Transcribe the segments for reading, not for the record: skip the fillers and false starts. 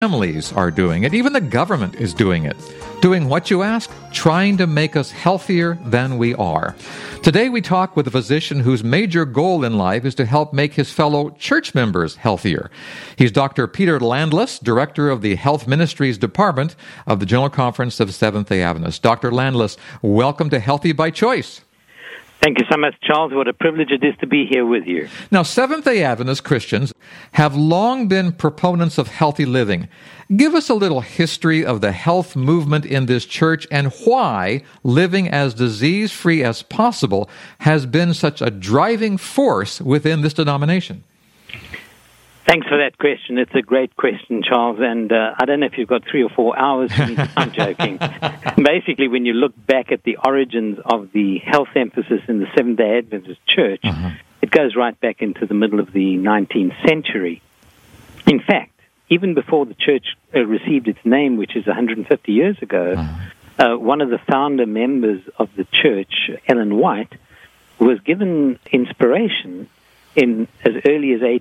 Families are doing it. Even the government is doing it. Doing what, you ask? Trying to make us healthier than we are. Today we talk with a physician whose major goal in life is to help make his fellow church members healthier. He's Dr. Peter Landless, Director of the Health Ministries Department of the General Conference of Seventh-day Adventists. Dr. Landless, welcome to Healthy by Choice. Thank you so much, Charles. What a privilege it is to be here with you. Now, Seventh-day Adventist Christians have long been proponents of healthy living. Give us a little history of the health movement in this church and why living as disease-free as possible has been such a driving force within this denomination. Thanks for that question. It's a great question, Charles, and I don't know if you've got 3 or 4 hours for me. I'm joking. Basically, when you look back at the origins of the health emphasis in the Seventh-day Adventist Church, it goes right back into the middle of the 19th century. In fact, even before the church received its name, which is 150 years ago, one of the founder members of the church, Ellen White, was given inspiration in as early as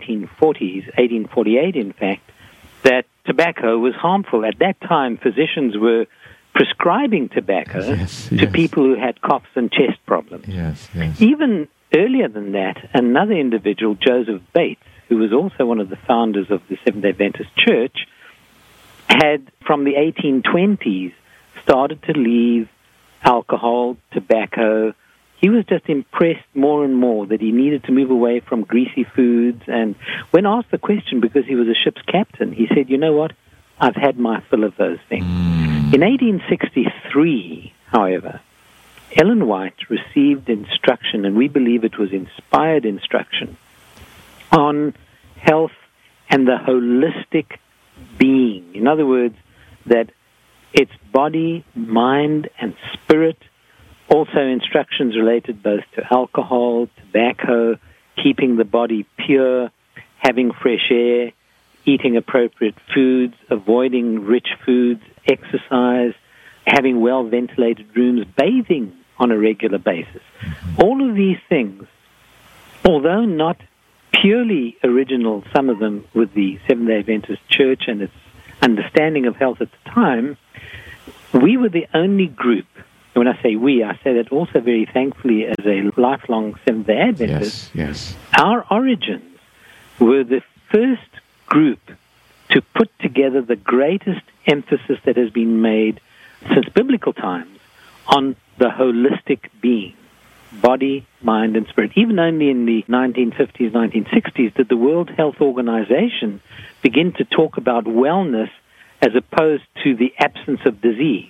1848, in fact, that tobacco was harmful. At that time, physicians were prescribing tobacco to people who had coughs and chest problems. Even earlier than that, another individual, Joseph Bates, who was also one of the founders of the Seventh-day Adventist Church, had, from the 1820s, started to leave alcohol, tobacco. He was just impressed more and more that he needed to move away from greasy foods. And when asked the question, because he was a ship's captain, he said, you know what, I've had my fill of those things. In 1863, however, Ellen White received instruction, and we believe it was inspired instruction, on health and the holistic being. In other words, that it's body, mind, and spirit. Also instructions related both to alcohol, tobacco, keeping the body pure, having fresh air, eating appropriate foods, avoiding rich foods, exercise, having well-ventilated rooms, bathing on a regular basis. All of these things, although not purely original, some of them with the Seventh-day Adventist Church and its understanding of health at the time, we were the only group. When I say we, I say that also very thankfully as a lifelong Seventh-day Adventist. Our origins were the first group to put together the greatest emphasis that has been made since biblical times on the holistic being, body, mind, and spirit. Even only in the 1950s, 1960s did the World Health Organization begin to talk about wellness as opposed to the absence of disease.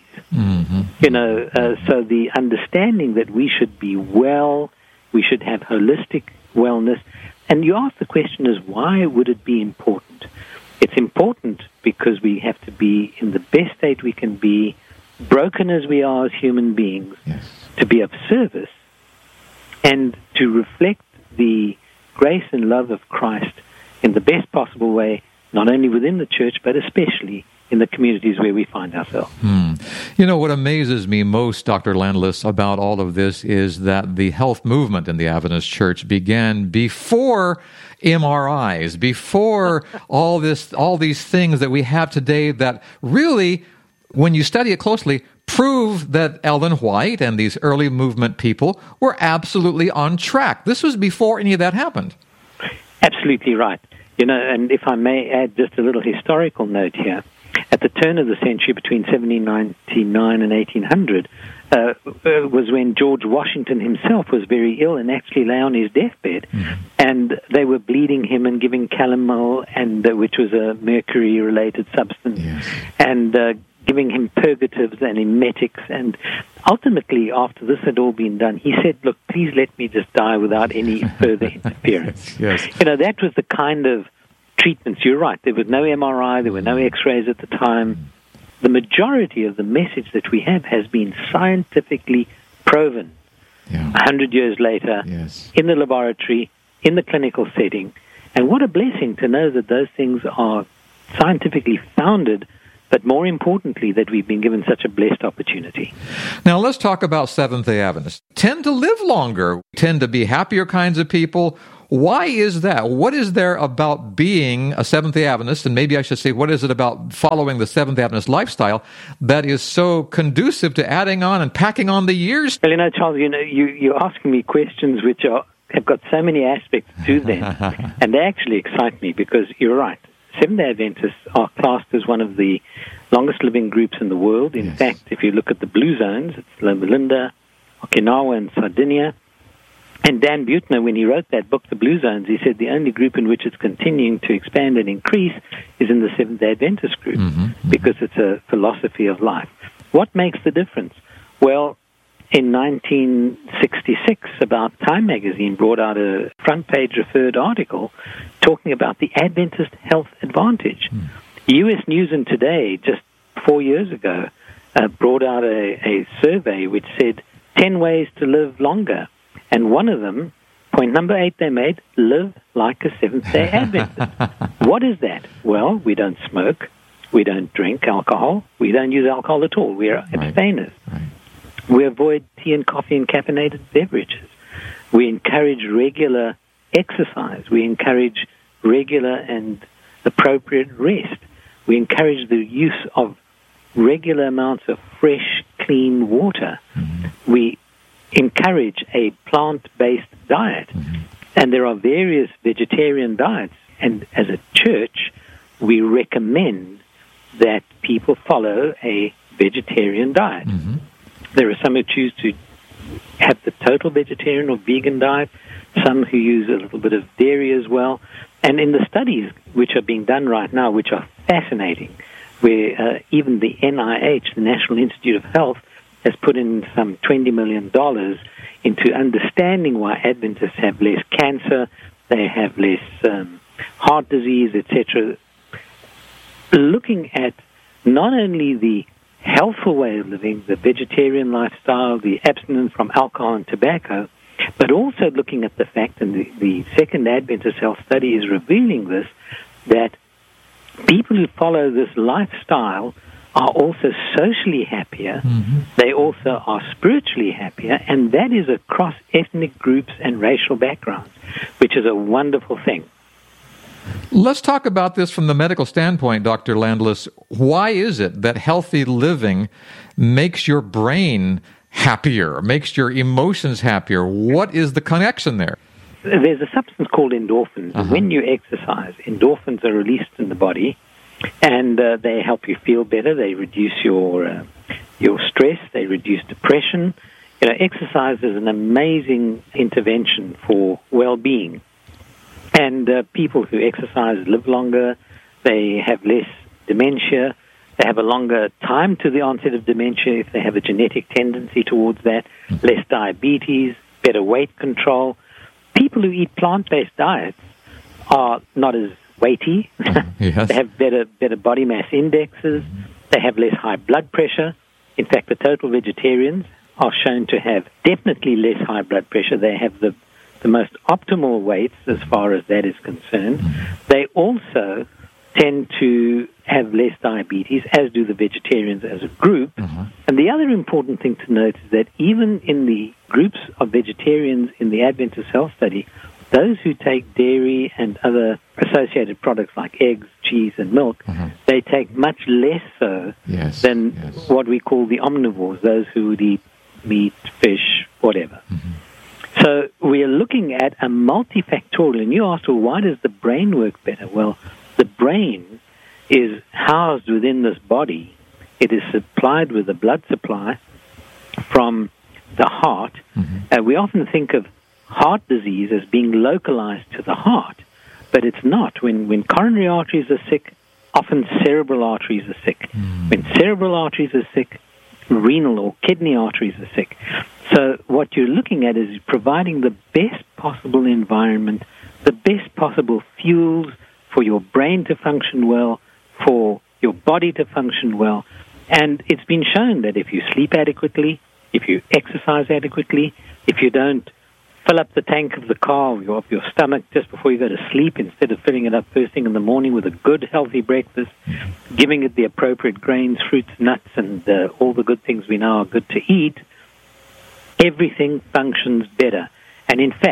So the understanding that we should be well, we should have holistic wellness. And you ask the question is, why would it be important? It's important because we have to be in the best state we can be, broken as we are as human beings, to be of service and to reflect the grace and love of Christ in the best possible way, not only within the church, but especially in the communities where we find ourselves. You know, what amazes me most, Dr. Landless, about all of this is that the health movement in the Adventist Church began before MRIs, before all these things that we have today that really, when you study it closely, prove that Ellen White and these early movement people were absolutely on track. This was before any of that happened. Absolutely right. You know, and if I may add just a little historical note here, at the turn of the century, between 1799 and 1800, was when George Washington himself was very ill and actually lay on his deathbed. And they were bleeding him and giving calomel, which was a mercury-related substance, and giving him purgatives and emetics. And ultimately, after this had all been done, he said, look, please let me just die without any further interference. You know, that was the kind of treatments. You're right. There was no MRI. There were no X-rays at the time. The majority of the message that we have has been scientifically proven 100 years later in the laboratory, in the clinical setting. And what a blessing to know that those things are scientifically founded, but more importantly, that we've been given such a blessed opportunity. Now, let's talk about Seventh-day Adventists. Tend to live longer, tend to be happier kinds of people. Why is that? What is there about being a Seventh-day Adventist, and maybe I should say, what is it about following the Seventh-day Adventist lifestyle that is so conducive to adding on and packing on the years? Well, Charles, you're asking me questions which have got so many aspects to them, and they actually excite me because you're right. Seventh-day Adventists are classed as one of the longest-living groups in the world. In fact, if you look at the blue zones, it's Loma Linda, Okinawa, and Sardinia. And Dan Buettner, when he wrote that book, The Blue Zones, he said the only group in which it's continuing to expand and increase is in the Seventh-day Adventist group, because it's a philosophy of life. What makes the difference? Well, in 1966, Time magazine brought out a front-page referred article talking about the Adventist health advantage. U.S. News and Today, just 4 years ago, brought out a survey which said 10 ways to live longer. And one of them, point number 8 they made, live like a Seventh-day Adventist. What is that? Well, we don't smoke, we don't drink alcohol, we don't use alcohol at all. We are abstainers. Right. We avoid tea and coffee and caffeinated beverages. We encourage regular exercise. We encourage regular and appropriate rest. We encourage the use of regular amounts of fresh, clean water. We encourage a plant-based diet. And there are various vegetarian diets. And as a church, we recommend that people follow a vegetarian diet. There are some who choose to have the total vegetarian or vegan diet, some who use a little bit of dairy as well. And in the studies which are being done right now, which are fascinating, where even the NIH, the National Institute of Health, has put in some $20 million into understanding why Adventists have less cancer, they have less heart disease, etc. Looking at not only the healthful way of living, the vegetarian lifestyle, the abstinence from alcohol and tobacco, but also looking at the fact, and the Second Adventist Health Study is revealing this, that people who follow this lifestyle are also socially happier, they also are spiritually happier, and that is across ethnic groups and racial backgrounds, which is a wonderful thing. Let's talk about this from the medical standpoint, Dr. Landless. Why is it that healthy living makes your brain happier, makes your emotions happier? What is the connection there? There's a substance called endorphins. When you exercise, endorphins are released in the body, and they help you feel better. They reduce your stress. They reduce depression. Exercise is an amazing intervention for well-being. And people who exercise live longer. They have less dementia. They have a longer time to the onset of dementia if they have a genetic tendency towards that. Less diabetes, better weight control. People who eat plant-based diets are not as weighty. Yes. They have better body mass indexes. They have less high blood pressure. In fact, the total vegetarians are shown to have definitely less high blood pressure. They have the most optimal weights as far as that is concerned. They also tend to have less diabetes, as do the vegetarians as a group. And the other important thing to note is that even in the groups of vegetarians in the Adventist Health Study, those who take dairy and other associated products like eggs, cheese, and milk, they take much less so than what we call the omnivores, those who would eat meat, fish, whatever. So we are looking at a multifactorial. And you asked, well, why does the brain work better? Well, the brain is housed within this body. It is supplied with a blood supply from the heart. We often think of heart disease as being localized to the heart, but it's not. When coronary arteries are sick, often cerebral arteries are sick. When cerebral arteries are sick, renal or kidney arteries are sick. So what you're looking at is providing the best possible environment, the best possible fuels for your brain to function well, for your body to function well. And it's been shown that if you sleep adequately, if you exercise adequately, if you don't fill up the tank of the car of your stomach just before you go to sleep instead of filling it up first thing in the morning with a good, healthy breakfast, giving it the appropriate grains, fruits, nuts, and all the good things we know are good to eat, everything functions better. And in fact,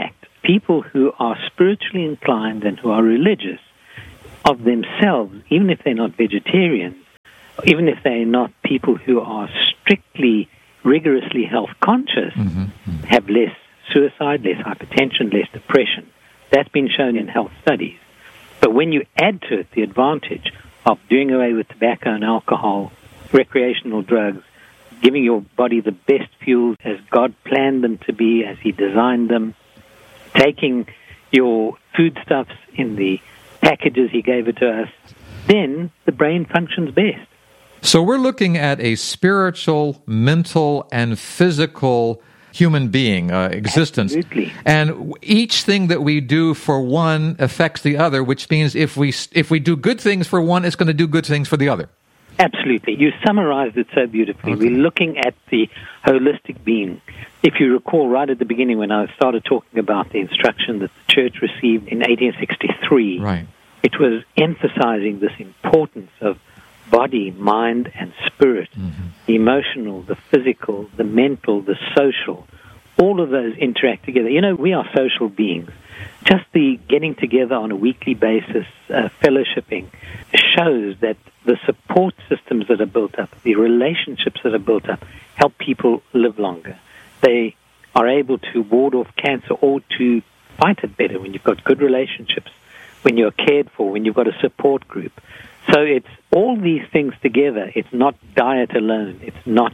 people who are spiritually inclined and who are religious of themselves, even if they're not vegetarians, even if they're not people who are strictly, rigorously health conscious, have less suicide, less hypertension, less depression. That's been shown in health studies. But when you add to it the advantage of doing away with tobacco and alcohol, recreational drugs, giving your body the best fuels as God planned them to be, as He designed them, taking your foodstuffs in the packages He gave it to us, then the brain functions best. So we're looking at a spiritual, mental, and physical human being existence. Absolutely. And each thing that we do for one affects the other, which means if we do good things for one, it's going to do good things for the other. Absolutely. You summarized it so beautifully. Okay. We're looking at the holistic being. If you recall right at the beginning when I started talking about the instruction that the church received in 1863, right, it was emphasizing this importance of body, mind, and spirit, the emotional, the physical, the mental, the social. All of those interact together. You know, we are social beings. Just the getting together on a weekly basis, fellowshipping, shows that the support systems that are built up, the relationships that are built up, help people live longer. They are able to ward off cancer or to fight it better when you've got good relationships, when you're cared for, when you've got a support group. So it's all these things together. It's not diet alone. It's not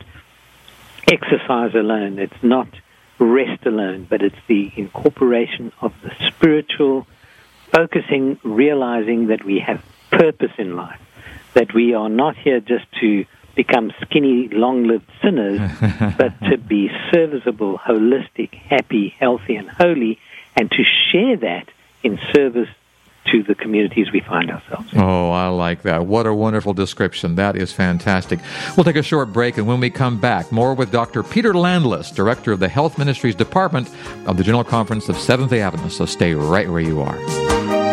exercise alone. It's not rest alone, but it's the incorporation of the spiritual, focusing, realizing that we have purpose in life, that we are not here just to become skinny, long-lived sinners, but to be serviceable, holistic, happy, healthy, and holy, and to share that in service to the communities we find ourselves in. Oh, I like that. What a wonderful description. That is fantastic. We'll take a short break, and when we come back, more with Dr. Peter Landless, Director of the Health Ministries Department of the General Conference of Seventh-day Adventists. So stay right where you are.